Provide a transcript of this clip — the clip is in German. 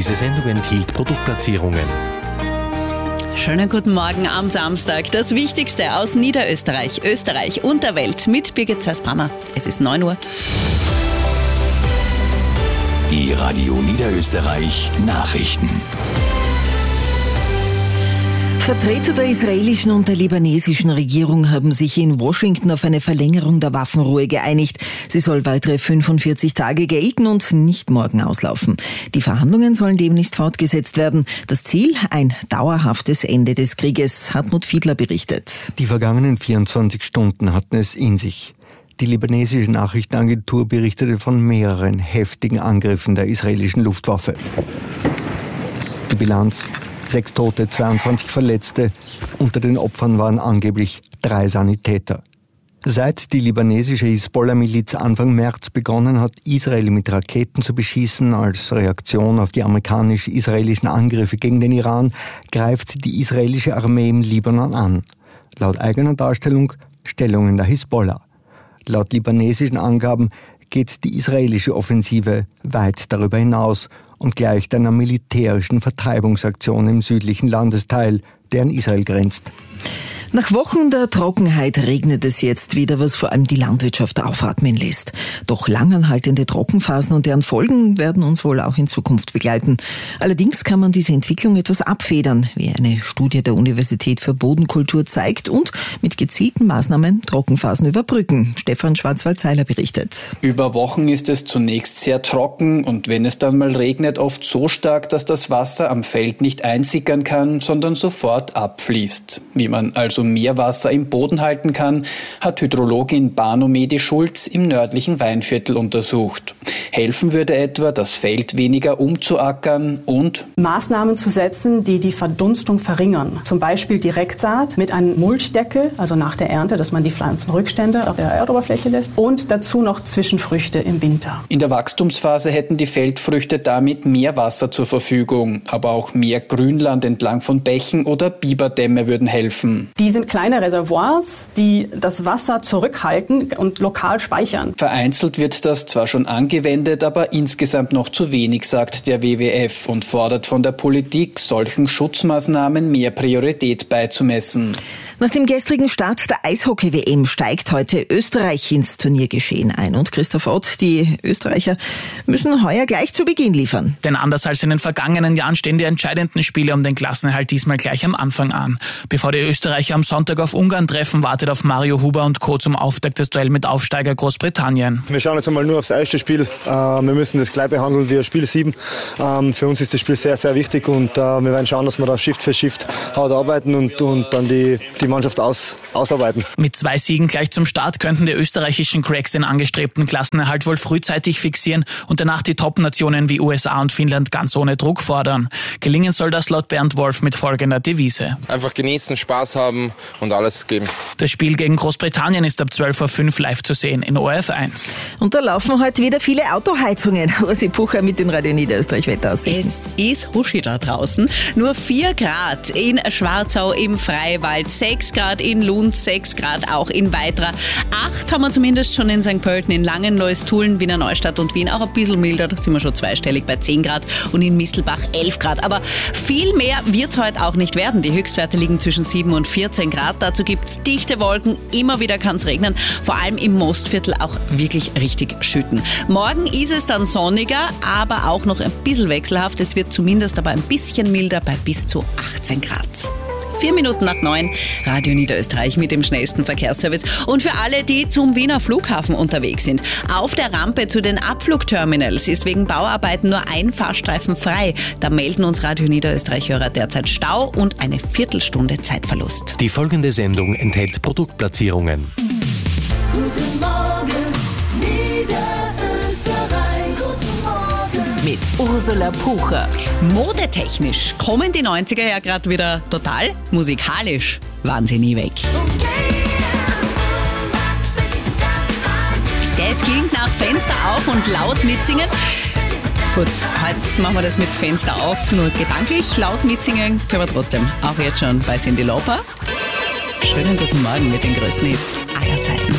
Diese Sendung enthielt Produktplatzierungen. Schönen guten Morgen am Samstag. Das Wichtigste aus Niederösterreich, Österreich und der Welt mit Birgit Zeisbrammer. Es ist 9 Uhr. Die Radio Niederösterreich Nachrichten. Vertreter der israelischen und der libanesischen Regierung haben sich in Washington auf eine Verlängerung der Waffenruhe geeinigt. Sie soll weitere 45 Tage gelten und nicht morgen auslaufen. Die Verhandlungen sollen demnächst fortgesetzt werden. Das Ziel? Ein dauerhaftes Ende des Krieges. Hartmut Fiedler berichtet. Die vergangenen 24 Stunden hatten es in sich. Die libanesische Nachrichtenagentur berichtete von mehreren heftigen Angriffen der israelischen Luftwaffe. Die Bilanz: 6 Tote, 22 Verletzte. Unter den Opfern waren angeblich 3 Sanitäter. Seit die libanesische Hisbollah-Miliz Anfang März begonnen hat, Israel mit Raketen zu beschießen, als Reaktion auf die amerikanisch-israelischen Angriffe gegen den Iran, greift die israelische Armee im Libanon an. Laut eigener Darstellung Stellungen der Hisbollah. Laut libanesischen Angaben geht die israelische Offensive weit darüber hinaus und gleicht einer militärischen Vertreibungsaktion im südlichen Landesteil, der an Israel grenzt. Nach Wochen der Trockenheit regnet es jetzt wieder, was vor allem die Landwirtschaft aufatmen lässt. Doch langanhaltende Trockenphasen und deren Folgen werden uns wohl auch in Zukunft begleiten. Allerdings kann man diese Entwicklung etwas abfedern, wie eine Studie der Universität für Bodenkultur zeigt, und mit gezielten Maßnahmen Trockenphasen überbrücken. Stefan Schwarzwald-Seiler berichtet. Über Wochen ist es zunächst sehr trocken und wenn es dann mal regnet, oft so stark, dass das Wasser am Feld nicht einsickern kann, sondern sofort abfließt. Wie man also mehr Wasser im Boden halten kann, hat Hydrologin Banu Mehdi-Schulz im nördlichen Weinviertel untersucht. Helfen würde etwa, das Feld weniger umzuackern und Maßnahmen zu setzen, die die Verdunstung verringern. Zum Beispiel Direktsaat mit einer Mulchdecke, also nach der Ernte, dass man die Pflanzenrückstände auf der Erdoberfläche lässt, und dazu noch Zwischenfrüchte im Winter. In der Wachstumsphase hätten die Feldfrüchte damit mehr Wasser zur Verfügung, aber auch mehr Grünland entlang von Bächen oder Biberdämme würden helfen. Die sind kleine Reservoirs, die das Wasser zurückhalten und lokal speichern. Vereinzelt wird das zwar schon angewendet, aber insgesamt noch zu wenig, sagt der WWF und fordert von der Politik, solchen Schutzmaßnahmen mehr Priorität beizumessen. Nach dem gestrigen Start der Eishockey-WM steigt heute Österreich ins Turniergeschehen ein. Und Christoph Ott, die Österreicher müssen heuer gleich zu Beginn liefern. Denn anders als in den vergangenen Jahren stehen die entscheidenden Spiele um den Klassenerhalt diesmal gleich am Anfang an. Bevor die Österreicher am Sonntag auf Ungarn treffen, wartet auf Mario Huber und Co. zum Auftakt das Duell mit Aufsteiger Großbritannien. Wir schauen jetzt einmal nur aufs erste Spiel. Wir müssen das gleich behandeln wie Spiel 7. Für uns ist das Spiel sehr, sehr wichtig und wir werden schauen, dass wir da Shift für Shift hart arbeiten und dann die Mannschaft ausarbeiten. Mit 2 Siegen gleich zum Start könnten die österreichischen Cracks den angestrebten Klassenerhalt wohl frühzeitig fixieren und danach die Top-Nationen wie USA und Finnland ganz ohne Druck fordern. Gelingen soll das laut Bernd Wolf mit folgender Devise: Einfach genießen, Spaß haben und alles geben. Das Spiel gegen Großbritannien ist ab 12.05 Uhr live zu sehen in ORF1. Und da laufen heute wieder viele Autoheizungen. Ursi Pucher mit den Radio Niederösterreich Wetteraussichten. Es ist huschi da draußen. Nur 4 Grad in Schwarzau im Freiwald, 6 Grad in Lund, 6 Grad auch in Weitra. 8 haben wir zumindest schon in St. Pölten, in Langenlois, Tulln, Wiener Neustadt und Wien. Auch ein bisschen milder, da sind wir schon zweistellig bei 10 Grad und in Mistelbach 11 Grad. Aber viel mehr wird es heute auch nicht werden. Die Höchstwerte liegen zwischen 7 und 14 Grad. Dazu gibt es dichte Wolken, immer wieder kann es regnen. Vor allem im Mostviertel auch wirklich richtig schütten. Morgen ist es dann sonniger, aber auch noch ein bisschen wechselhaft. Es wird zumindest aber ein bisschen milder bei bis zu 18 Grad. 4 Minuten nach 9, Radio Niederösterreich mit dem schnellsten Verkehrsservice. Und für alle, die zum Wiener Flughafen unterwegs sind, auf der Rampe zu den Abflugterminals ist wegen Bauarbeiten nur ein Fahrstreifen frei. Da melden uns Radio Niederösterreich-Hörer derzeit Stau und eine Viertelstunde Zeitverlust. Die folgende Sendung enthält Produktplatzierungen. Guten Morgen, Niederösterreich. Guten Morgen. Mit Ursula Pucher. Modetechnisch kommen die 90er ja gerade wieder total. Musikalisch waren sie nie weg. Das klingt nach Fenster auf und laut mitsingen. Gut, heute machen wir das mit Fenster auf, nur gedanklich laut mitsingen können wir trotzdem. Auch jetzt schon bei Cyndi Lauper. Schönen guten Morgen mit den größten Hits aller Zeiten.